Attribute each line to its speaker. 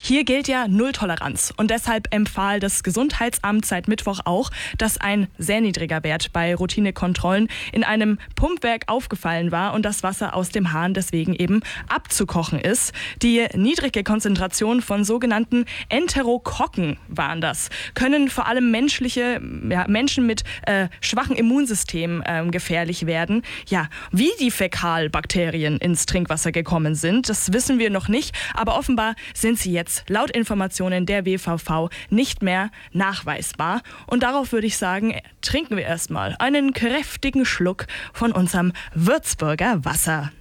Speaker 1: Hier gilt ja Nulltoleranz und deshalb empfahl das Gesundheitsamt seit Mittwoch auch, dass ein sehr niedriger Wert bei Routinekontrollen in einem Pumpwerk aufgefallen war und das Wasser aus dem Hahn deswegen eben abzukochen ist. Die niedrige Konzentration von sogenannten Enterokokken waren das, können vor allem Menschen mit schwachem Immunsystem gefährlich werden. Ja, wie die Fäkalbakterien ins Trinkwasser gekommen sind, das wissen wir noch nicht, aber offenbar sind sie jetzt laut Informationen der WVV nicht mehr nachweisbar. Und darauf würde ich sagen, trinken wir erstmal einen kräftigen Schluck von unserem Würzburger Wasser.